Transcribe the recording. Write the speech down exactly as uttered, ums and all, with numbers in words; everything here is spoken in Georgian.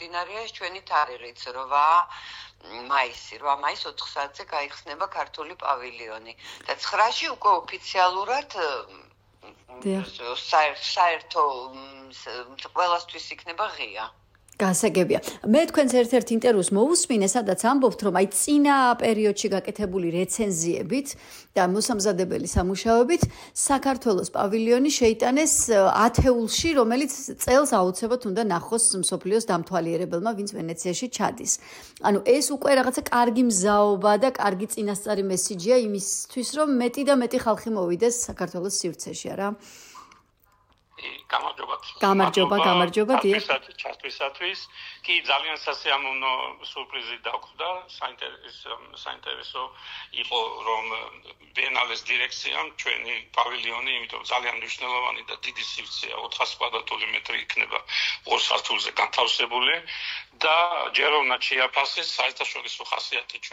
გამომდინარეა ეს ჩვენი თარიღიც, რვა მაისი, რვა მაისი ოთხ საათზე გაიხსნება ქართული პავილიონი და ცხრაში უკვე ოფიციალურად საერთო ყველასთვის იქნება ღია. გასაგებია. მე თქვენს ერთ-ერთ ინტერვიუს მოვუსმინე, სადაც ამბობთ, რომ აი წინა პერიოდში გაკეთებული რეცენზიებით და მოსამზადებელი სამუშაოებით საქართველოს პავილიონი შეიტანეს ათეულში, რომელიც წელს აუცილებლად უნდა ნახოს მსოფლიოს დამთვალიერებელმა, ვინც ვენეციაში ჩადის. ანუ ეს უკვე რაღაცა კარგი მზაობა და კარგი წინასწარი მესიჯია იმისთვის, რომ მეტი და მეტი ხალხი მოვიდეს საქართველოს სივრცეში, არა? გამარჯობა. გამარჯობა, გამარჯობა, დიახ. ჩართვისათვის კი ძალიან სასიამოვნო სურპრიზი დაგვხვდა, საინტერესო იყო რომ ბიენალეს დირექციამ ჩვენი პავილიონი, იმიტომ ძალიან მნიშვნელოვანი და დიდი სივრცეა, ოთხას კვადრატული მეტრი იქნება ორ სართულზე განთავსებული და ჯერ უნდა შეაფასეს საერთაშორისო ხასიათი